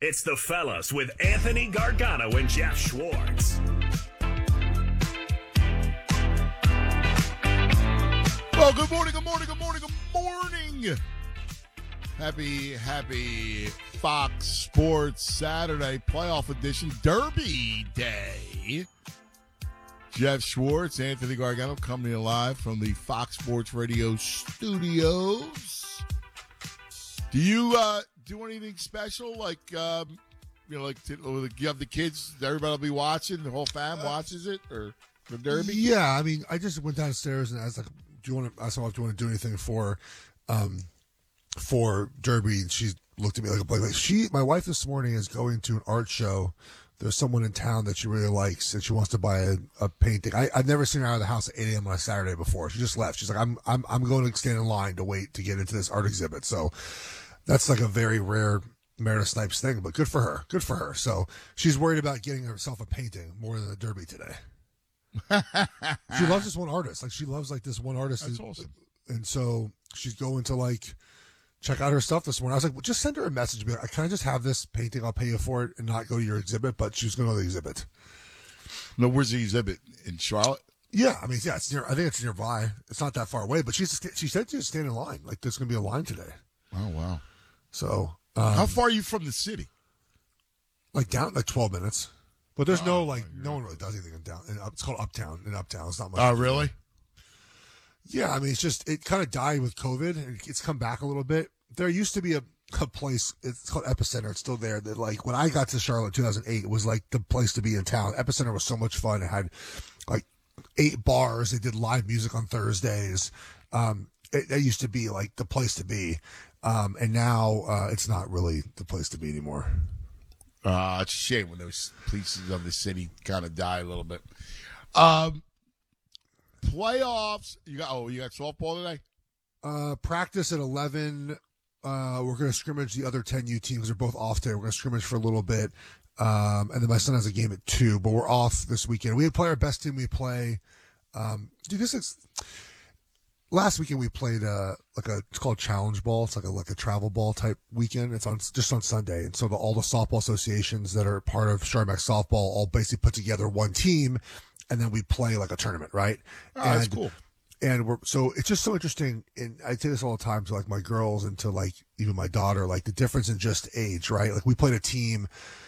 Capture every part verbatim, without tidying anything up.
It's the Fellas with Anthony Gargano and Jeff Schwartz. Well, good morning, good morning, good morning, good morning. Happy, happy Fox Sports Saturday playoff edition, Derby Day. Jeff Schwartz, Anthony Gargano coming in live from the Fox Sports Radio studios. Do you uh, do anything special? Like, um, you know, like, to, like you have the kids, everybody will be watching, the whole fam watches it, or the Derby? Yeah, I mean, I just went downstairs and I was like, do you want to, I saw if you want to do anything for, um, for Derby, and she looked at me like a like she my wife this morning is going to an art show. There's someone in town that she really likes and she wants to buy a, a painting. I, I've never seen her out of the house at eight a.m. on a Saturday before. She just left. She's like, I'm I'm I'm going to stand in line to wait to get into this art exhibit. So that's like a very rare Meredith Snipes thing, but good for her. Good for her. So she's worried about getting herself a painting more than the Derby today. She loves this one artist. Like she loves like this one artist. That's who, awesome. And so she's going to like check out her stuff this morning. I was like, well, just send her a message. Be like, can I just have this painting? I'll pay you for it and not go to your exhibit. But she was going to go to the exhibit. No, where's the exhibit? In Charlotte? Yeah, I mean, yeah, it's near. I think it's nearby. It's not that far away. But she's she said she's stand in line. Like there's going to be a line today. Oh wow. So um, how far are you from the city? Like down like twelve minutes. But there's no Oh, like yeah. no one really does anything in down. In, it's called Uptown. In Uptown, it's not much. Oh really? Yeah, I mean, it's just, it kind of died with COVID, and it's come back a little bit. There used to be a, a place, it's called Epicenter, it's still there, that like, when I got to Charlotte in two thousand eight, it was like the place to be in town. Epicenter was so much fun. It had like eight bars. They did live music on Thursdays. Um, it, it used to be like the place to be. Um, and now, uh, it's not really the place to be anymore. Uh, it's a shame when those pieces of the city kind of die a little bit. Um, playoffs. You got oh, you got softball today. Uh, practice at eleven. Uh, we're going to scrimmage the other ten U teams. They're both off today. We're going to scrimmage for a little bit, um, and then my son has a game at two. But we're off this weekend. We play our best team. We play. Um, dude, this is. Last weekend we played uh like a it's called Challenge Ball. It's like a like a travel ball type weekend. It's on just on Sunday, and so the, all the softball associations that are part of Charmax softball all basically put together one team, and then we play like a tournament, right? Oh, and, that's cool. And we're so it's just so interesting. And I say this all the time to like my girls and to like even my daughter, like the difference in just age, right? Like we played a team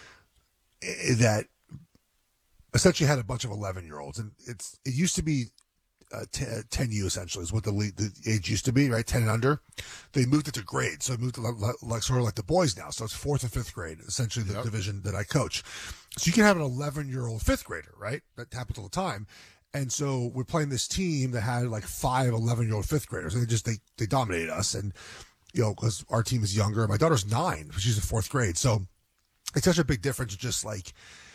that essentially had a bunch of eleven year olds, and it's it used to be. Uh, ten U essentially is what the, league, the age used to be, right? ten and under. They moved it to grade, so it moved to like, like sort of like the boys now. So it's fourth and fifth grade, essentially the Yep. division that I coach. So you can have an eleven year old fifth grader, right? That happens all the time. And so we're playing this team that had like five eleven year old fifth graders, and they just they they dominated us. And you know, because our team is younger. My daughter's nine, she's in fourth grade, so it's such a big difference. Just like.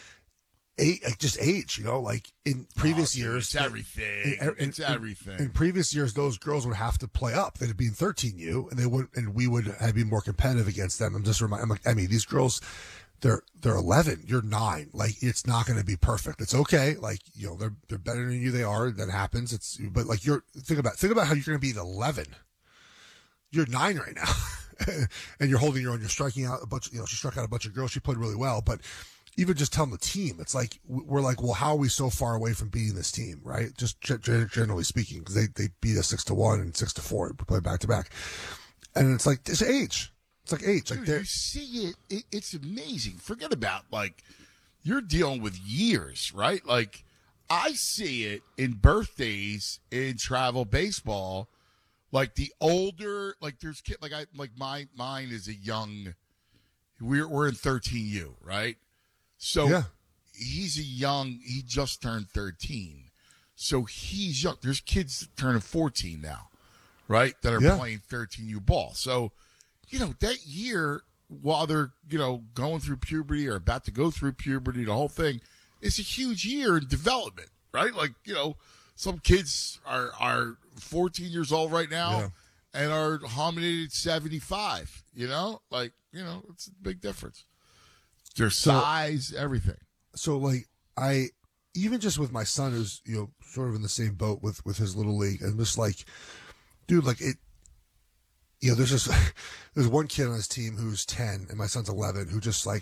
Eight, like just age, you know, like in previous Oh, dude, years, it's everything. In, in, it's in, everything. In previous years, those girls would have to play up. They'd be in thirteen U, and they would, and we would have been more competitive against them. I'm just remind, I'm like, I mean, these girls, they're they're eleven. You're nine. Like it's not going to be perfect. It's okay. Like you know, they're they're better than you. They are. That happens. It's but like you're think about think about how you're going to be at eleven. You're nine right now, and you're holding your own. You're striking out a bunch. You know, she struck out a bunch of girls. She played really well, but. Even just telling the team, it's like we're like, well, how are we so far away from beating this team, right? Just generally speaking, because they, they beat us six to one and six to four, we play back to back, and it's like this age, it's like age, Dude, like you see it, it, it's amazing. Forget about like you're dealing with years, right? Like I see it in birthdays in travel baseball, like the older, like there's kid, like I like my mine is a young. We're we're in thirteen U, right? So yeah. he's a young, he just turned thirteen. So he's young. There's kids turning fourteen now, right, that are Yeah. playing thirteen U ball. So, you know, that year, while they're, you know, going through puberty or about to go through puberty, the whole thing, it's a huge year in development, right? Like, you know, some kids are, are fourteen years old right now Yeah. and are humming at seventy-five, you know? Like, you know, it's a big difference. Their size, everything. So like I, even just with my son who's, you know, sort of in the same boat with, with his little league, and just like, dude, like it, you know, there's just, there's one kid on his team who's ten and my son's eleven who just like,